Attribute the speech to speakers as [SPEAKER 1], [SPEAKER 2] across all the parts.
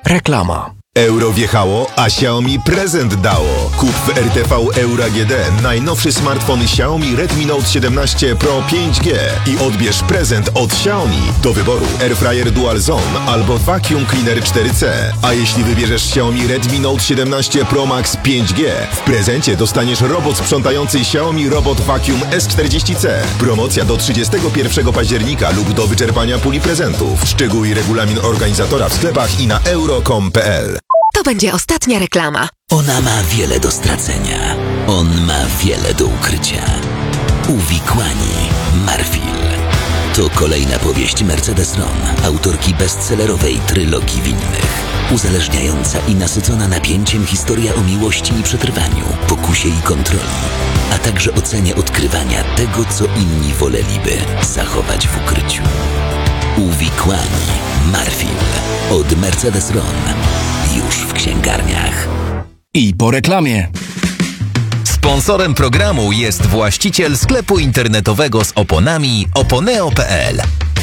[SPEAKER 1] Reklama.
[SPEAKER 2] Euro wjechało, a Xiaomi prezent dało. Kup w RTV Euro AGD najnowszy smartfon Xiaomi Redmi Note 17 Pro 5G i odbierz prezent od Xiaomi. Do wyboru Airfryer Dual Zone albo Vacuum Cleaner 4C. A jeśli wybierzesz Xiaomi Redmi Note 17 Pro Max 5G, w prezencie dostaniesz robot sprzątający Xiaomi Robot Vacuum S40C. Promocja do 31 października lub do wyczerpania puli prezentów. Szczegóły i regulamin organizatora w sklepach i na euro.com.pl.
[SPEAKER 3] To będzie ostatnia reklama.
[SPEAKER 4] Ona ma wiele do stracenia. On ma wiele do ukrycia. Uwikłani Marfil. To kolejna powieść Mercedes-Ron, autorki bestsellerowej trylogii winnych. Uzależniająca i nasycona napięciem historia o miłości i przetrwaniu, pokusie i kontroli, a także o cenie odkrywania tego, co inni woleliby zachować w ukryciu. Uwikłani Marfil od Mercedes-Ron. Już w księgarniach.
[SPEAKER 1] I po reklamie.
[SPEAKER 5] Sponsorem programu jest właściciel sklepu internetowego z oponami oponeo.pl.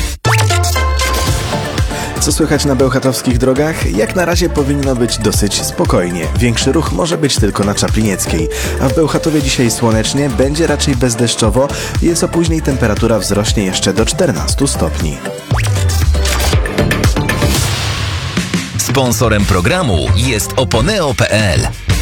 [SPEAKER 6] Co słychać na bełchatowskich drogach? Jak na razie powinno być dosyć spokojnie. Większy ruch może być tylko na Czaplinieckiej. A w Bełchatowie dzisiaj słonecznie, będzie raczej bezdeszczowo. Nieco później temperatura wzrośnie jeszcze do 14 stopni.
[SPEAKER 5] Sponsorem programu jest oponeo.pl.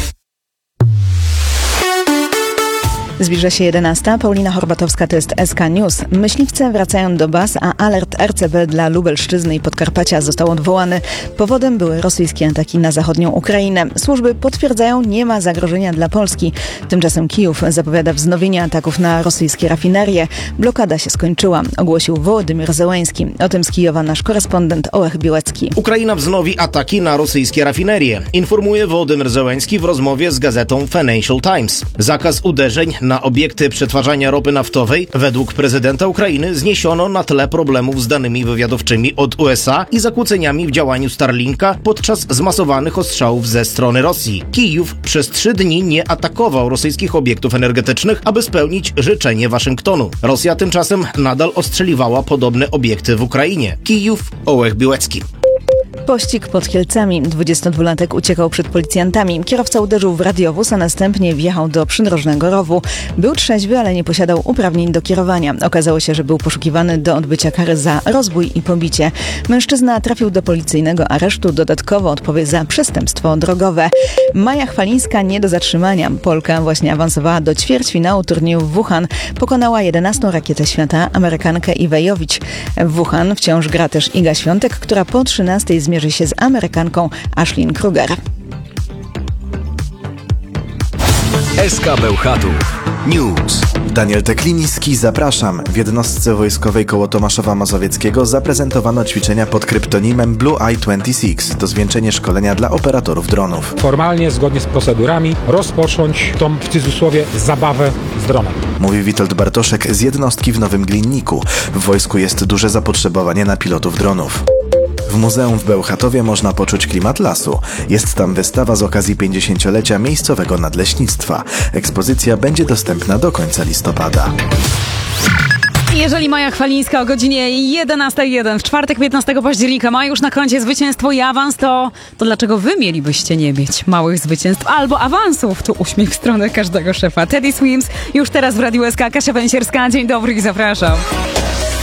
[SPEAKER 7] Zbliża się 11. Paulina Horbatowska, to jest SK News. Myśliwce wracają do baz, a alert RCB dla Lubelszczyzny i Podkarpacia został odwołany. Powodem były rosyjskie ataki na zachodnią Ukrainę. Służby potwierdzają, nie ma zagrożenia dla Polski. Tymczasem Kijów zapowiada wznowienie ataków na rosyjskie rafinerie. Blokada się skończyła, ogłosił Wołodymyr Zełenski. O tym z Kijowa nasz korespondent Ołech Białecki.
[SPEAKER 8] Ukraina wznowi ataki na rosyjskie rafinerie, informuje Wołodymyr Zełenski w rozmowie z gazetą Financial Times. Zakaz uderzeń na obiekty przetwarzania ropy naftowej według prezydenta Ukrainy zniesiono na tle problemów z danymi wywiadowczymi od USA i zakłóceniami w działaniu Starlinka podczas zmasowanych ostrzałów ze strony Rosji. Kijów przez 3 dni nie atakował rosyjskich obiektów energetycznych, aby spełnić życzenie Waszyngtonu. Rosja tymczasem nadal ostrzeliwała podobne obiekty w Ukrainie. Kijów, Ołech Białecki.
[SPEAKER 7] Pościg pod Kielcami. 22-latek uciekał przed policjantami. Kierowca uderzył w radiowóz, a następnie wjechał do przydrożnego rowu. Był trzeźwy, ale nie posiadał uprawnień do kierowania. Okazało się, że był poszukiwany do odbycia kary za rozbój i pobicie. Mężczyzna trafił do policyjnego aresztu. Dodatkowo odpowie za przestępstwo drogowe. Maja Chwalińska nie do zatrzymania. Polka właśnie awansowała do ćwierćfinału turnieju w Wuhan. Pokonała 11. rakietę świata, Amerykankę Iwę Jowicz. W Wuhan wciąż gra też Iga Świątek, która po 13 zmierzy się z Amerykanką Ashlyn Kruger.
[SPEAKER 1] SK Bełchatów News.
[SPEAKER 6] Daniel Tekliński, zapraszam. W jednostce wojskowej koło Tomaszowa Mazowieckiego zaprezentowano ćwiczenia pod kryptonimem Blue Eye 26. To zwieńczenie szkolenia dla operatorów dronów.
[SPEAKER 9] Formalnie, zgodnie z procedurami, rozpocząć tą, w cudzysłowie, zabawę z dronem.
[SPEAKER 6] Mówi Witold Bartoszek z jednostki w Nowym Glinniku. W wojsku jest duże zapotrzebowanie na pilotów dronów. W muzeum w Bełchatowie można poczuć klimat lasu. Jest tam wystawa z okazji 50-lecia miejscowego nadleśnictwa. Ekspozycja będzie dostępna do końca listopada.
[SPEAKER 10] Jeżeli Maja Chwalińska o godzinie 11:01 w czwartek 15 października ma już na koncie zwycięstwo i awans, to dlaczego wy mielibyście nie mieć małych zwycięstw albo awansów? Tu uśmiech w stronę każdego szefa. Teddy Swims już teraz w Radiu SK. Kasia Węsierska, dzień dobry i zapraszam.